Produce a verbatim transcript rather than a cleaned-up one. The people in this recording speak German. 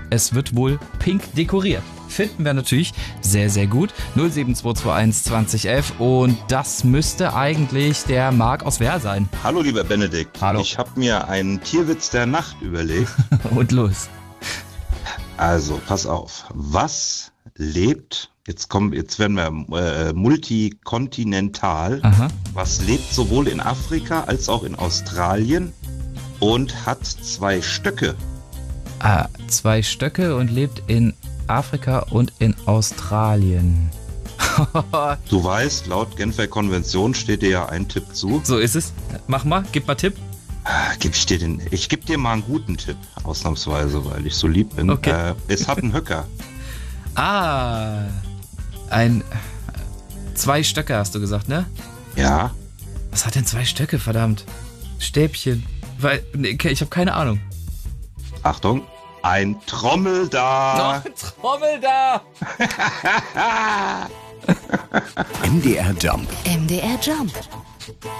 es wird wohl pink dekoriert. Finden wir natürlich sehr, sehr gut. null sieben zwei zwei eins zwanzig elf und das müsste eigentlich der Marc aus Wehr sein. Hallo lieber Benedikt. Hallo. Ich habe mir einen Tierwitz der Nacht überlegt. Und los. Also, pass auf. Was lebt, jetzt kommen, jetzt werden wir äh, multikontinental, Aha. was lebt sowohl in Afrika als auch in Australien und hat zwei Stöcke? Ah, zwei Stöcke und lebt in Afrika und in Australien. Du weißt, laut Genfer Konvention steht dir ja ein Tipp zu. So ist es. Mach mal, gib mal Tipp. Ah, Gib ich dir den, ich gebe dir mal einen guten Tipp, ausnahmsweise, weil ich so lieb bin. Okay. Äh, es hat einen Höcker. Ah, ein... Zwei Stöcke hast du gesagt, ne? Ja. Was hat denn zwei Stöcke, verdammt? Stäbchen. Weil, nee, ich habe keine Ahnung. Achtung. Ein Trommel da. Trommel da! M D R Jump. M D R Jump.